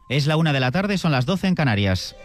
Es la 1 de la tarde, son las 12 en Canarias.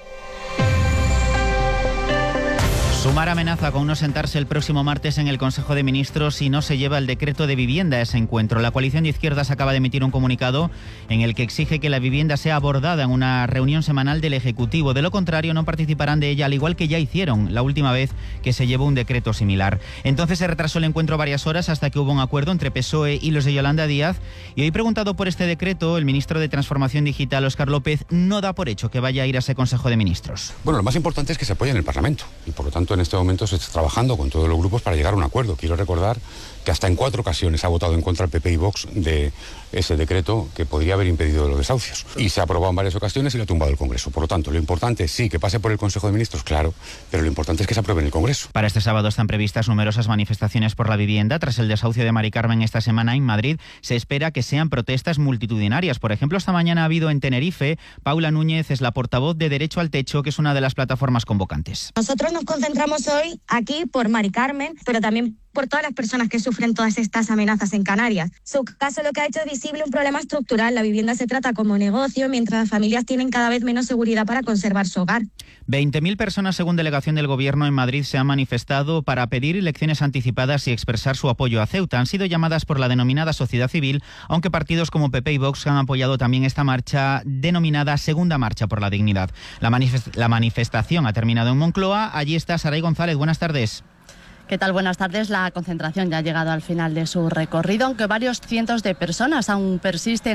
Sumar amenaza con no sentarse el próximo martes en el Consejo de Ministros si no se lleva el decreto de vivienda a ese encuentro. La coalición de izquierdas acaba de emitir un comunicado en el que exige que la vivienda sea abordada en una reunión semanal del Ejecutivo. De lo contrario, no participarán de ella, al igual que ya hicieron la última vez que se llevó un decreto similar. Entonces se retrasó el encuentro varias horas hasta que hubo un acuerdo entre PSOE y los de Yolanda Díaz. Y hoy, preguntado por este decreto, el ministro de Transformación Digital, Óscar López, no da por hecho que vaya a ir a ese Consejo de Ministros. Bueno, lo más importante es que se apoye en el Parlamento y, por lo tanto, en este momento se está trabajando con todos los grupos para llegar a un acuerdo. Quiero recordar que hasta en 4 ocasiones ha votado en contra el PP y Vox de ese decreto que podría haber impedido los desahucios. Y se ha aprobado en varias ocasiones y lo ha tumbado el Congreso. Por lo tanto, lo importante sí que pase por el Consejo de Ministros, claro, pero lo importante es que se apruebe en el Congreso. Para este sábado están previstas numerosas manifestaciones por la vivienda. Tras el desahucio de Mari Carmen esta semana en Madrid, se espera que sean protestas multitudinarias. Por ejemplo, esta mañana ha habido en Tenerife. Paula Núñez es la portavoz de Derecho al Techo, que es una de las plataformas convocantes. Nosotros nos concentramos hoy aquí por Mari Carmen, pero también por todas las personas que sufren todas estas amenazas en Canarias. Su caso lo que ha hecho es visible un problema estructural. La vivienda se trata como negocio, mientras las familias tienen cada vez menos seguridad para conservar su hogar. 20.000 personas, según delegación del Gobierno en Madrid, se han manifestado para pedir elecciones anticipadas y expresar su apoyo a Ceuta. Han sido llamadas por la denominada sociedad civil, aunque partidos como PP y Vox han apoyado también esta marcha denominada Segunda Marcha por la Dignidad. La manifestación ha terminado en Moncloa. Allí está Saray González. Buenas tardes. ¿Qué tal? Buenas tardes. La concentración ya ha llegado al final de su recorrido, aunque varios cientos de personas se resisten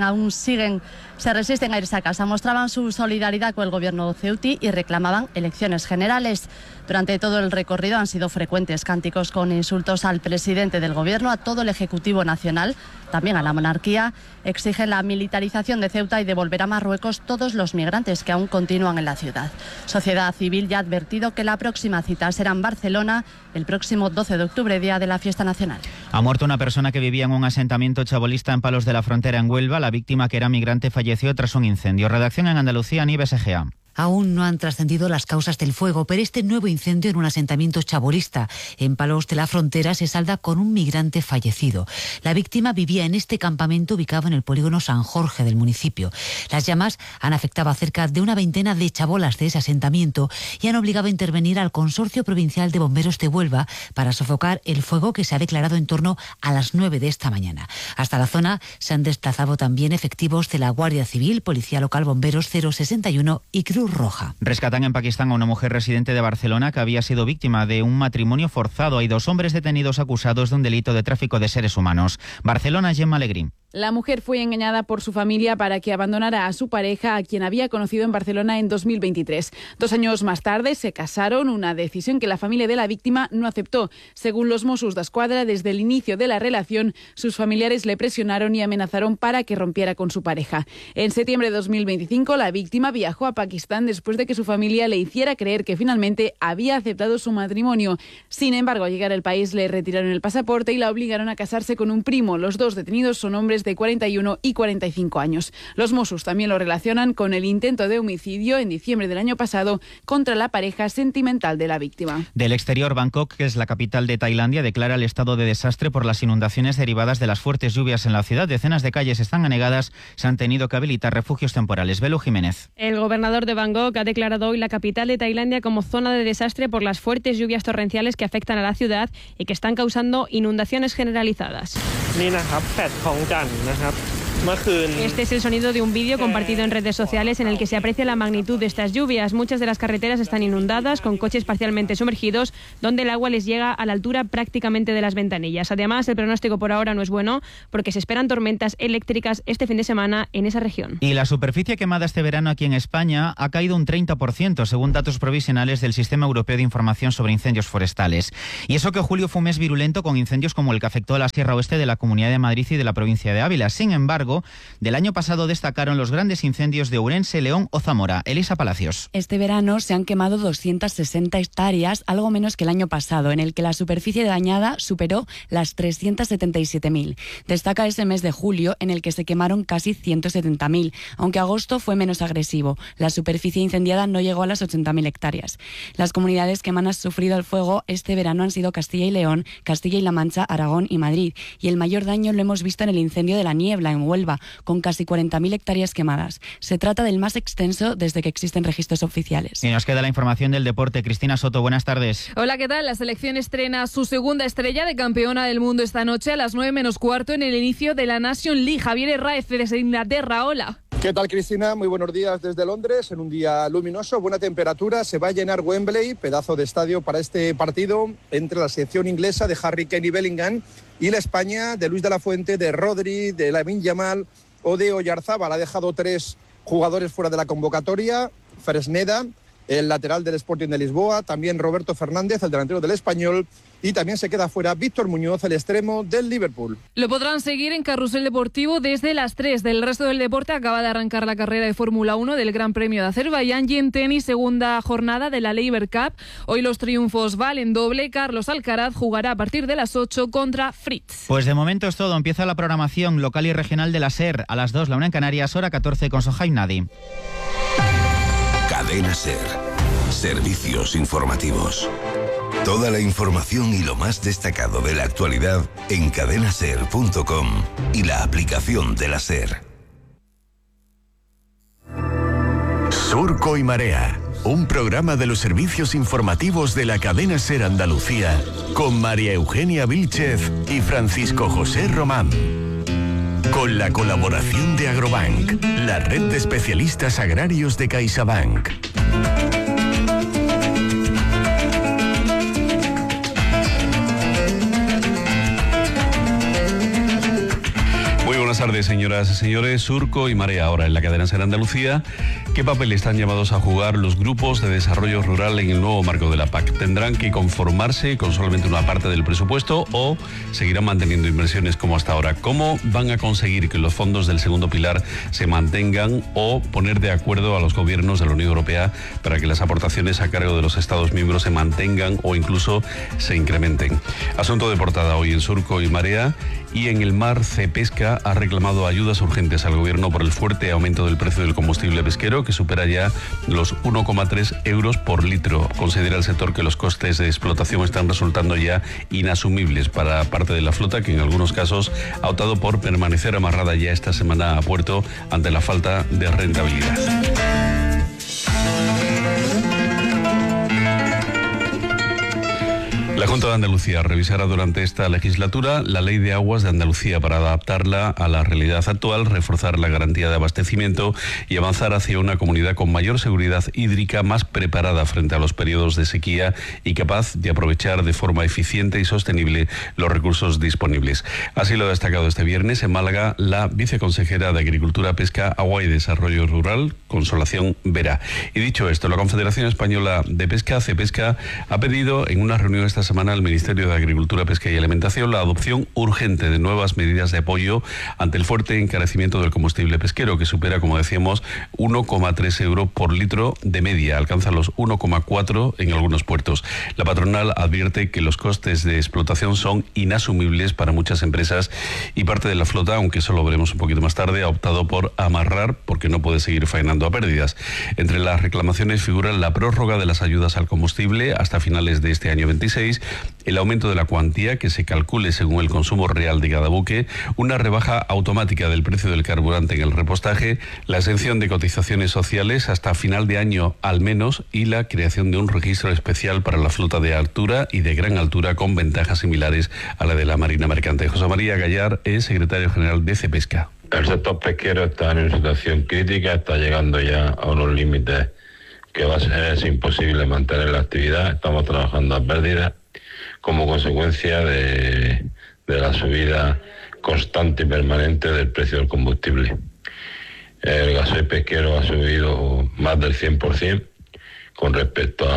a irse a casa. Mostraban su solidaridad con el gobierno ceutí y reclamaban elecciones generales. Durante todo el recorrido han sido frecuentes cánticos con insultos al presidente del gobierno, a todo el Ejecutivo Nacional, también a la monarquía. Exigen la militarización de Ceuta y devolver a Marruecos todos los migrantes que aún continúan en la ciudad. Sociedad Civil ya ha advertido que la próxima cita será en Barcelona el próximo 12 de octubre, día de la fiesta nacional. Ha muerto una persona que vivía en un asentamiento chabolista en Palos de la Frontera, en Huelva. La víctima, que era migrante, falleció tras un incendio. Redacción en Andalucía, Nieves Egea. Aún no han trascendido las causas del fuego, pero este nuevo incendio en un asentamiento chabolista en Palos de la Frontera se salda con un migrante fallecido. La víctima vivía en este campamento ubicado en el polígono San Jorge del municipio. Las llamas han afectado a cerca de una veintena de chabolas de ese asentamiento y han obligado a intervenir al Consorcio Provincial de Bomberos de Huelva para sofocar el fuego, que se ha declarado en torno a las 9 de esta mañana. Hasta la zona se han desplazado también efectivos de la Guardia Civil, Policía Local, Bomberos 061 y Cruz Roja. Rescatan en Pakistán a una mujer residente de Barcelona que había sido víctima de un matrimonio forzado. Hay 2 hombres detenidos acusados de un delito de tráfico de seres humanos. Barcelona, Gemma Alegrí. La mujer fue engañada por su familia para que abandonara a su pareja, a quien había conocido en Barcelona en 2023. 2 años más tarde se casaron, una decisión que la familia de la víctima no aceptó. Según los Mossos d'Esquadra, desde el inicio de la relación, sus familiares le presionaron y amenazaron para que rompiera con su pareja. En septiembre de 2025, la víctima viajó a Pakistán después de que su familia le hiciera creer que finalmente había aceptado su matrimonio. Sin embargo, al llegar al país le retiraron el pasaporte y la obligaron a casarse con un primo. Los 2 detenidos son hombres de 41 y 45 años. Los Mossos también lo relacionan con el intento de homicidio en diciembre del año pasado contra la pareja sentimental de la víctima. Del exterior, Bangkok, que es la capital de Tailandia, declara el estado de desastre por las inundaciones derivadas de las fuertes lluvias en la ciudad. Decenas de calles están anegadas, se han tenido que habilitar refugios temporales. Belu Jiménez. El gobernador de Bangkok ha declarado hoy la capital de Tailandia como zona de desastre por las fuertes lluvias torrenciales que afectan a la ciudad y que están causando inundaciones generalizadas. Este es el sonido de un vídeo compartido en redes sociales en el que se aprecia la magnitud de estas lluvias. Muchas de las carreteras están inundadas, con coches parcialmente sumergidos, donde el agua les llega a la altura prácticamente de las ventanillas. Además, el pronóstico por ahora no es bueno, porque se esperan tormentas eléctricas este fin de semana en esa región. Y la superficie quemada este verano aquí en España ha caído un 30%, según datos provisionales del Sistema Europeo de Información sobre Incendios Forestales. Y eso que julio fue un mes virulento, con incendios como el que afectó a la Sierra Oeste de la Comunidad de Madrid y de la provincia de Ávila. Sin embargo, del año pasado destacaron los grandes incendios de Ourense, León o Zamora. Elisa Palacios. Este verano se han quemado 260 hectáreas, algo menos que el año pasado, en el que la superficie dañada superó las 377.000. Destaca ese mes de julio, en el que se quemaron casi 170.000, aunque agosto fue menos agresivo. La superficie incendiada no llegó a las 80.000 hectáreas. Las comunidades que más han sufrido el fuego este verano han sido Castilla y León, Castilla y La Mancha, Aragón y Madrid. Y el mayor daño lo hemos visto en el incendio de La Niebla, en Huelva, Huelva, con casi 40.000 hectáreas quemadas. Se trata del más extenso desde que existen registros oficiales. Y nos queda la información del deporte. Cristina Soto, buenas tardes. Hola, ¿qué tal? La selección estrena su segunda estrella de campeona del mundo esta noche a las 9:15 en el inicio de la Nation League. Javier Herráez desde Inglaterra, hola. ¿Qué tal, Cristina? Muy buenos días desde Londres, en un día luminoso, buena temperatura. Se va a llenar Wembley, pedazo de estadio para este partido entre la selección inglesa de Harry Kane y Bellingham y la España de Luis de la Fuente, de Rodri, de Lamine Yamal o de Oyarzábal. Ha dejado 3 jugadores fuera de la convocatoria: Fresneda, el lateral del Sporting de Lisboa, también Roberto Fernández, el delantero del Español, y también se queda fuera Víctor Muñoz, el extremo del Liverpool. Lo podrán seguir en Carrusel Deportivo desde las 3. Del resto del deporte acaba de arrancar la carrera de Fórmula 1 del Gran Premio de Azerbaiyán y en tenis segunda jornada de la Laver Cup. Hoy los triunfos valen doble. Carlos Alcaraz jugará a partir de las 8 contra Fritz. Pues de momento es todo. Empieza la programación local y regional de la SER. A las 2, la 1 en Canarias, hora 14 con Sohaib Nadi. Cadena SER. Servicios informativos. Toda la información y lo más destacado de la actualidad en cadenaser.com y la aplicación de la SER. Surco y Marea, un programa de los servicios informativos de la cadena SER Andalucía, con María Eugenia Vílchez y Francisco José Román. Con la colaboración de Agrobank, la red de especialistas agrarios de CaixaBank. Buenas tardes, señoras y señores. Surco y Marea ahora en la cadena SER Andalucía. ¿Qué papel están llamados a jugar los grupos de desarrollo rural en el nuevo marco de la PAC? ¿Tendrán que conformarse con solamente una parte del presupuesto o seguirán manteniendo inversiones como hasta ahora? ¿Cómo van a conseguir que los fondos del segundo pilar se mantengan o poner de acuerdo a los gobiernos de la Unión Europea para que las aportaciones a cargo de los Estados miembros se mantengan o incluso se incrementen? Asunto de portada hoy en Surco y Marea. Y en el mar, Cepesca ha reclamado ayudas urgentes al gobierno por el fuerte aumento del precio del combustible pesquero, que supera ya los 1,3 euros por litro. Considera el sector que los costes de explotación están resultando ya inasumibles para parte de la flota, que en algunos casos ha optado por permanecer amarrada ya esta semana a puerto ante la falta de rentabilidad. La Junta de Andalucía revisará durante esta legislatura la Ley de Aguas de Andalucía para adaptarla a la realidad actual, reforzar la garantía de abastecimiento y avanzar hacia una comunidad con mayor seguridad hídrica, más preparada frente a los periodos de sequía y capaz de aprovechar de forma eficiente y sostenible los recursos disponibles. Así lo ha destacado este viernes en Málaga la viceconsejera de Agricultura, Pesca, Agua y Desarrollo Rural, Consolación Vera. Y dicho esto, la Confederación Española de Pesca, CEPESCA, ha pedido en una reunión esta semana al Ministerio de Agricultura, Pesca y Alimentación la adopción urgente de nuevas medidas de apoyo ante el fuerte encarecimiento del combustible pesquero, que supera, como decíamos, 1,3 euros por litro de media, alcanza los 1,4 en algunos puertos. La patronal advierte que los costes de explotación son inasumibles para muchas empresas y parte de la flota, aunque eso lo veremos un poquito más tarde, ha optado por amarrar porque no puede seguir faenando a pérdidas. Entre las reclamaciones figura la prórroga de las ayudas al combustible hasta finales de este año 26, el aumento de la cuantía que se calcule según el consumo real de cada buque, una rebaja automática del precio del carburante en el repostaje, la exención de cotizaciones sociales hasta final de año al menos y la creación de un registro especial para la flota de altura y de gran altura con ventajas similares a la de la Marina Mercante. José María Gallar es secretario general de CEPESCA. El sector pesquero está en una situación crítica, está llegando ya a unos límites que va a ser imposible mantener la actividad. Estamos trabajando a pérdida como consecuencia de la subida constante y permanente del precio del combustible. El gasoil pesquero ha subido más del 100% con respecto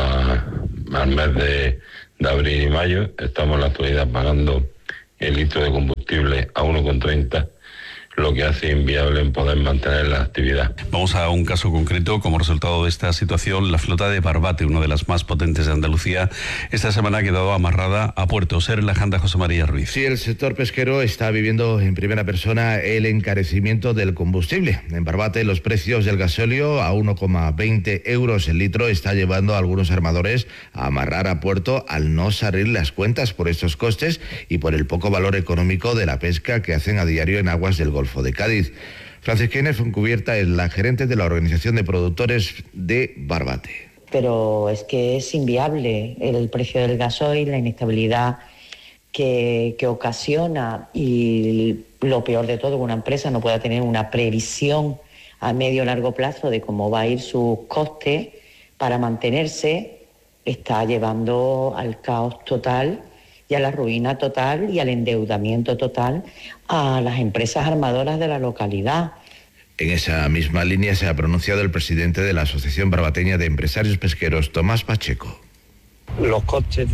al mes de abril y mayo. Estamos en la actualidad pagando el litro de combustible a 1,30, lo que hace inviable en poder mantener la actividad. Vamos a un caso concreto. Como resultado de esta situación, la flota de Barbate, una de las más potentes de Andalucía, esta semana ha quedado amarrada a puerto. Ser la Janda, José María Ruiz. Sí, el sector pesquero está viviendo en primera persona el encarecimiento del combustible. En Barbate, los precios del gasóleo a 1,20 euros el litro está llevando a algunos armadores a amarrar a puerto al no salir las cuentas por estos costes y por el poco valor económico de la pesca que hacen a diario en aguas del Golfo Golfo de Cádiz. Francisquena Foncubierta es la gerente de la Organización de Productores de Barbate. Pero es que es inviable el precio del gasoil, la inestabilidad que ocasiona, y lo peor de todo, que una empresa no pueda tener una previsión a medio o largo plazo de cómo va a ir sus costes para mantenerse, está llevando al caos total y a la ruina total y al endeudamiento total a las empresas armadoras de la localidad. En esa misma línea se ha pronunciado el presidente de la Asociación Barbateña de Empresarios Pesqueros, Tomás Pacheco. Los costes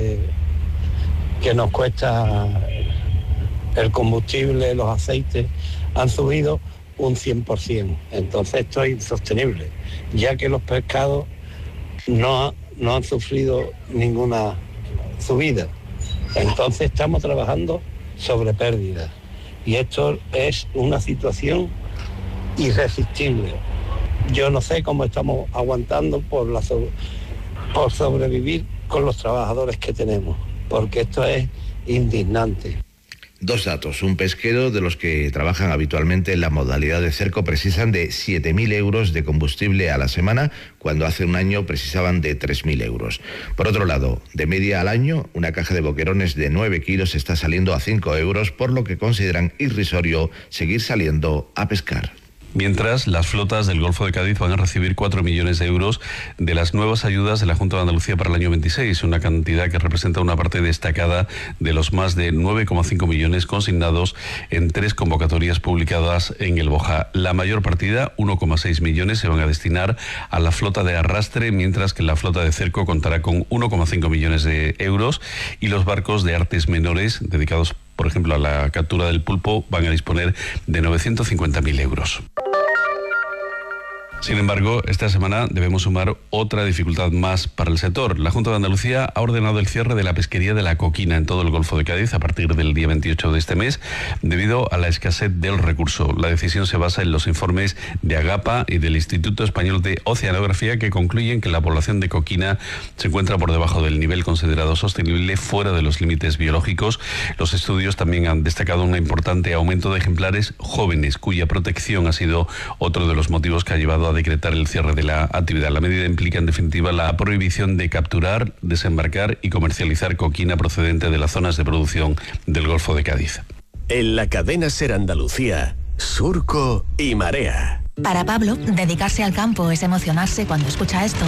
que nos cuesta el combustible, los aceites, han subido un 100%. Entonces esto es insostenible, ya que los pescados no han sufrido ninguna subida. Entonces estamos trabajando sobre pérdidas. Y esto es una situación irresistible. Yo no sé cómo estamos aguantando por sobrevivir con los trabajadores que tenemos, porque esto es indignante. Dos datos. Un pesquero de los que trabajan habitualmente en la modalidad de cerco precisan de 7.000 euros de combustible a la semana, cuando hace un año precisaban de 3.000 euros. Por otro lado, de media al año, una caja de boquerones de 9 kilos está saliendo a 5 euros, por lo que consideran irrisorio seguir saliendo a pescar. Mientras, las flotas del Golfo de Cádiz van a recibir 4 millones de euros de las nuevas ayudas de la Junta de Andalucía para el año 26, una cantidad que representa una parte destacada de los más de 9,5 millones consignados en 3 convocatorias publicadas en el BOJA. La mayor partida, 1,6 millones, se van a destinar a la flota de arrastre, mientras que la flota de cerco contará con 1,5 millones de euros, y los barcos de artes menores, dedicados por ejemplo a la captura del pulpo, van a disponer de 950.000 euros. Sin embargo, esta semana debemos sumar otra dificultad más para el sector. La Junta de Andalucía ha ordenado el cierre de la pesquería de la coquina en todo el Golfo de Cádiz a partir del día 28 de este mes, debido a la escasez del recurso. La decisión se basa en los informes de Agapa y del Instituto Español de Oceanografía, que concluyen que la población de coquina se encuentra por debajo del nivel considerado sostenible, fuera de los límites biológicos. Los estudios también han destacado un importante aumento de ejemplares jóvenes, cuya protección ha sido otro de los motivos que ha llevado a decretar el cierre de la actividad. La medida implica en definitiva la prohibición de capturar, desembarcar y comercializar coquina procedente de las zonas de producción del Golfo de Cádiz. En la cadena SER Andalucía, Surco y Marea. Para Pablo, dedicarse al campo es emocionarse cuando escucha esto.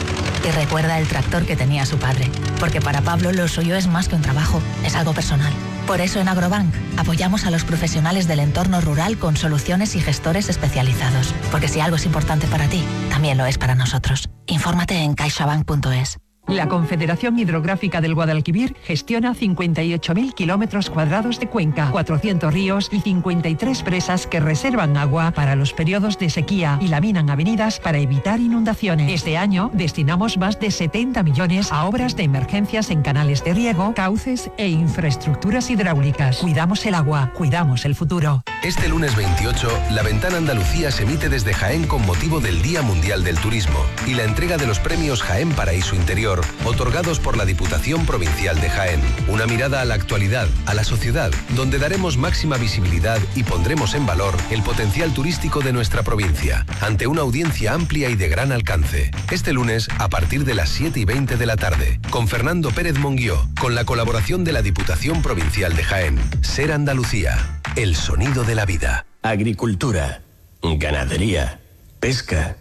Y recuerda el tractor que tenía su padre. Porque para Pablo lo suyo es más que un trabajo, es algo personal. Por eso en Agrobank apoyamos a los profesionales del entorno rural con soluciones y gestores especializados. Porque si algo es importante para ti, también lo es para nosotros. Infórmate en caixabank.es. La Confederación Hidrográfica del Guadalquivir gestiona 58.000 kilómetros cuadrados de cuenca, 400 ríos y 53 presas que reservan agua para los periodos de sequía y laminan avenidas para evitar inundaciones. Este año destinamos más de 70 millones a obras de emergencias en canales de riego, cauces e infraestructuras hidráulicas. Cuidamos el agua, cuidamos el futuro. Este lunes 28, La Ventana Andalucía se emite desde Jaén con motivo del Día Mundial del Turismo y la entrega de los premios Jaén Paraíso Interior, otorgados por la Diputación Provincial de Jaén. Una mirada a la actualidad, a la sociedad, donde daremos máxima visibilidad y pondremos en valor el potencial turístico de nuestra provincia, ante una audiencia amplia y de gran alcance. Este lunes, a partir de las 7:20 de la tarde, con Fernando Pérez Monguió, con la colaboración de la Diputación Provincial de Jaén. SER Andalucía, el sonido de la vida. Agricultura, ganadería, pesca,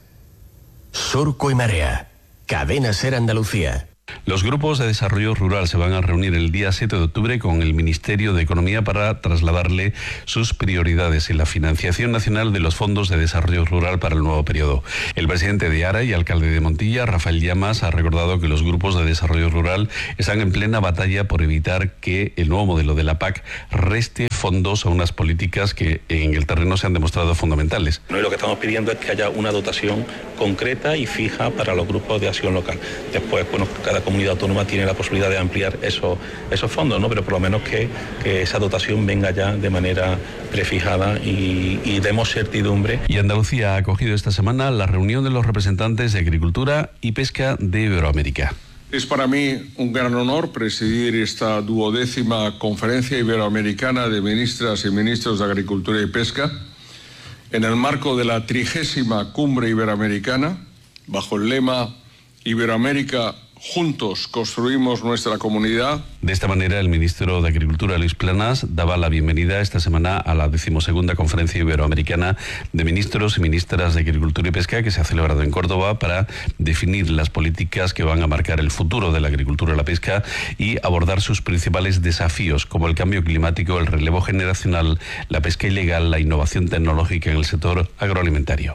Surco y Marea. Cadena SER Andalucía. Los grupos de desarrollo rural se van a reunir el día 7 de octubre con el Ministerio de Economía para trasladarle sus prioridades en la financiación nacional de los fondos de desarrollo rural para el nuevo periodo. El presidente de ARA y alcalde de Montilla, Rafael Llamas, ha recordado que los grupos de desarrollo rural están en plena batalla por evitar que el nuevo modelo de la PAC reste fondos a unas políticas que en el terreno se han demostrado fundamentales. Y lo que estamos pidiendo es que haya una dotación concreta y fija para los grupos de acción local. Después, bueno, cada comunidad autónoma tiene la posibilidad de ampliar esos fondos, ¿no? Pero por lo menos que esa dotación venga ya de manera prefijada y demos certidumbre. Y Andalucía ha acogido esta semana la reunión de los representantes de Agricultura y Pesca de Iberoamérica. Es para mí un gran honor presidir esta 12ª Conferencia Iberoamericana de Ministras y Ministros de Agricultura y Pesca en el marco de la 30ª Cumbre Iberoamericana, bajo el lema Iberoamérica, juntos construimos nuestra comunidad. De esta manera, el ministro de Agricultura, Luis Planas, daba la bienvenida esta semana a la 12ª Conferencia Iberoamericana de Ministros y Ministras de Agricultura y Pesca, que se ha celebrado en Córdoba para definir las políticas que van a marcar el futuro de la agricultura y la pesca y abordar sus principales desafíos, como el cambio climático, el relevo generacional, la pesca ilegal, la innovación tecnológica en el sector agroalimentario.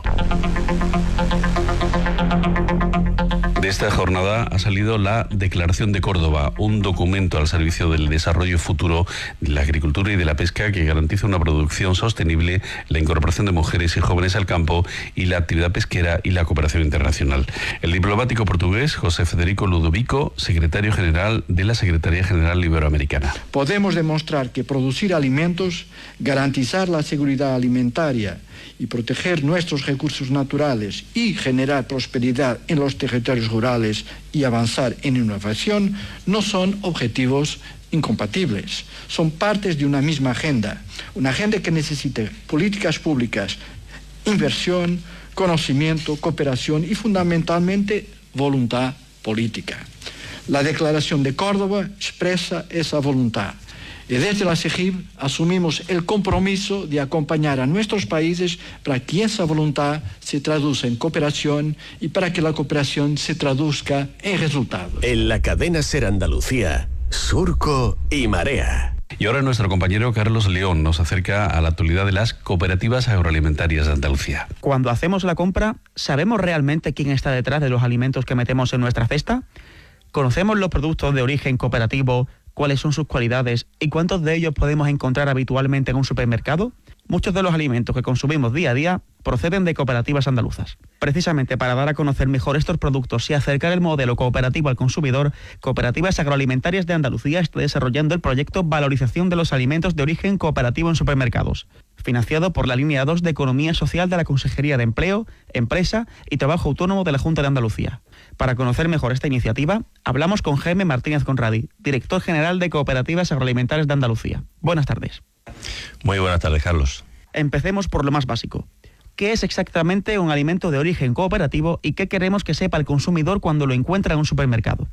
De esta jornada ha salido la Declaración de Córdoba, un documento al servicio del desarrollo futuro de la agricultura y de la pesca que garantiza una producción sostenible, la incorporación de mujeres y jóvenes al campo y la actividad pesquera y la cooperación internacional. El diplomático portugués José Federico Ludovico, secretario general de la Secretaría General Iberoamericana. Podemos demostrar que producir alimentos, garantizar la seguridad alimentaria y proteger nuestros recursos naturales y generar prosperidad en los territorios rurales y avanzar en innovación no son objetivos incompatibles, son partes de una misma agenda, una agenda que necesita políticas públicas, inversión, conocimiento, cooperación y fundamentalmente voluntad política. La Declaración de Córdoba expresa esa voluntad. Y desde la CEGIB asumimos el compromiso de acompañar a nuestros países para que esa voluntad se traduzca en cooperación y para que la cooperación se traduzca en resultados. En la cadena SER Andalucía, Surco y Marea. Y ahora nuestro compañero Carlos León nos acerca a la actualidad de las cooperativas agroalimentarias de Andalucía. Cuando hacemos la compra, ¿sabemos realmente quién está detrás de los alimentos que metemos en nuestra cesta? ¿Conocemos los productos de origen cooperativo? ¿Cuáles son sus cualidades y cuántos de ellos podemos encontrar habitualmente en un supermercado? Muchos de los alimentos que consumimos día a día proceden de cooperativas andaluzas. Precisamente para dar a conocer mejor estos productos y acercar el modelo cooperativo al consumidor, Cooperativas Agroalimentarias de Andalucía está desarrollando el proyecto Valorización de los Alimentos de Origen Cooperativo en Supermercados, financiado por la línea 2 de Economía Social de la Consejería de Empleo, Empresa y Trabajo Autónomo de la Junta de Andalucía. Para conocer mejor esta iniciativa, hablamos con Jaime Martínez Conradi, director general de Cooperativas Agroalimentarias de Andalucía. Buenas tardes. Muy buenas tardes, Carlos. Empecemos por lo más básico. ¿Qué es exactamente un alimento de origen cooperativo y qué queremos que sepa el consumidor cuando lo encuentra en un supermercado?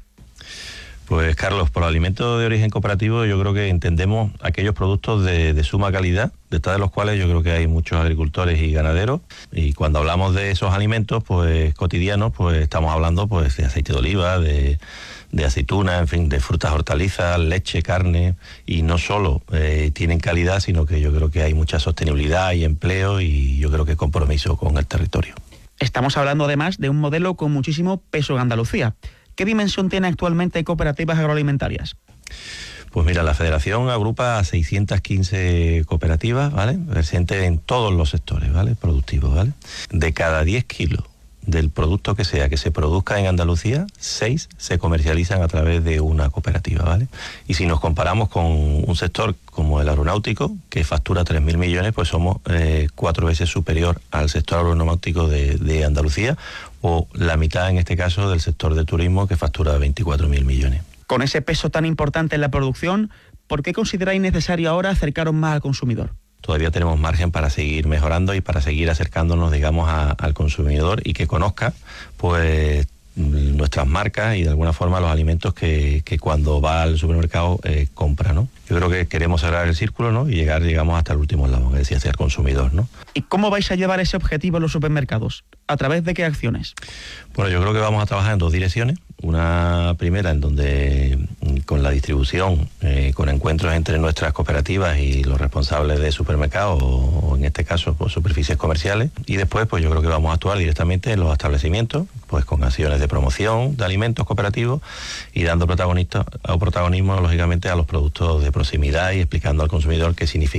Pues, Carlos, por alimentos de origen cooperativo yo creo que entendemos aquellos productos de suma calidad, detrás de los cuales yo creo que hay muchos agricultores y ganaderos, y cuando hablamos de esos alimentos pues cotidianos, pues estamos hablando pues de aceite de oliva, de aceituna, en fin, de frutas, hortalizas, leche, carne, y no solo tienen calidad, sino que yo creo que hay mucha sostenibilidad y empleo y yo creo que compromiso con el territorio. Estamos hablando además de un modelo con muchísimo peso en Andalucía. ¿Qué dimensión tiene actualmente Cooperativas Agroalimentarias? Pues mira, la Federación agrupa a 615 cooperativas, ¿vale?, presentes en todos los sectores, ¿vale?, productivos, ¿vale? De cada 10 kilos del producto que sea que se produzca en Andalucía, 6 se comercializan a través de una cooperativa, ¿vale? Y si nos comparamos con un sector como el aeronáutico, que factura 3.000 millones, pues somos 4 veces superior al sector aeronáutico de Andalucía, o la mitad en este caso del sector de turismo, que factura 24.000 millones. Con ese peso tan importante en la producción, ¿por qué consideráis necesario ahora acercaros más al consumidor? Todavía tenemos margen para seguir mejorando y para seguir acercándonos, digamos, al consumidor y que conozca, pues, nuestras marcas y de alguna forma los alimentos que cuando va al supermercado compra, ¿no? Yo creo que queremos cerrar el círculo, ¿no?, y llegar, digamos, hasta el último eslabón, es decir, hacia el consumidor, ¿no? ¿Y cómo vais a llevar ese objetivo a los supermercados? ¿A través de qué acciones? Bueno, yo creo que vamos a trabajar en 2 direcciones. Una primera en donde con la distribución, con encuentros entre nuestras cooperativas y los responsables de supermercados o en este caso pues superficies comerciales, y después pues yo creo que vamos a actuar directamente en los establecimientos pues con acciones de promoción de alimentos cooperativos y dando protagonismo lógicamente a los productos de proximidad y explicando al consumidor qué significa